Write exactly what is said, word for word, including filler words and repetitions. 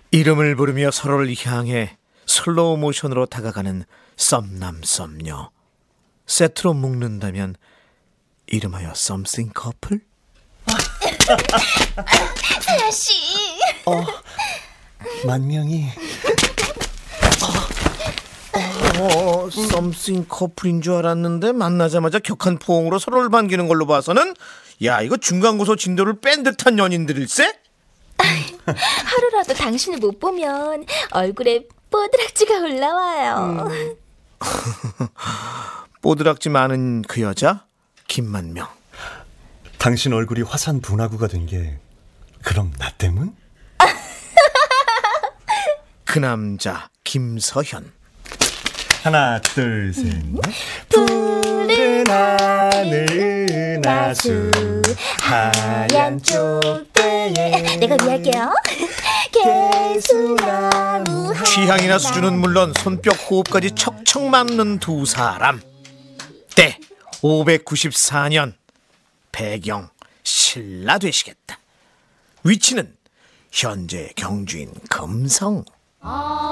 이름을 부르며 서로를 향해 슬로우 모션으로 다가가는 썸남 썸녀. 세트로 묶는다면 이름하여 썸씽 커플? 사야씨. 어, 만명이. 어, 썸씽 커플인 줄 알았는데 만나자마자 격한 포옹으로 서로를 반기는 걸로 봐서는 야, 이거 중간고소 진도를 뺀 듯한 연인들일세? 하루라도 당신을 못 보면 얼굴에 뽀드락지가 올라와요. 음. 뽀드락지 많은 그 여자 김만명. 당신 얼굴이 화산 분화구가 된 게 그럼 나 때문? 그 남자 김서현. 하나 둘 셋. 푸른 하늘 은하수 하얀 쪽배에 내가 위할게요. 개수나무 취향이나 수준은 물론 손뼉 호흡까지 척척 맞는 두 사람. 때 오백구십사 년. 배경 신라 되시겠다. 위치는 현재 경주인 금성.